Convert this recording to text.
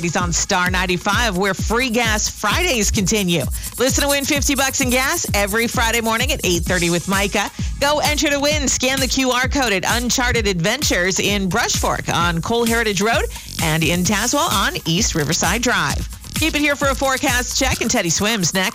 He's on Star 95, where Free Gas Fridays continue. Listen to win $50 in gas every Friday morning at 8:30 with Micah. Go enter to win. Scan the QR code at Uncharted Adventures in Brush Fork on Cole Heritage Road and in Tazewell on East Riverside Drive. Keep it here for a forecast check, and Teddy Swims next.